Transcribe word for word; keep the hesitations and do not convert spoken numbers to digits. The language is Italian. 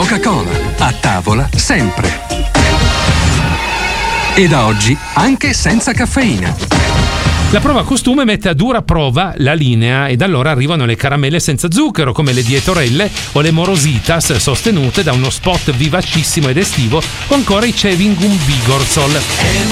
Coca-Cola, a tavola sempre. E da oggi anche senza caffeina. La prova costume mette a dura prova la linea e da allora arrivano le caramelle senza zucchero come le dietorelle o le morositas sostenute da uno spot vivacissimo ed estivo o ancora i Chewing Gum Vigorsol.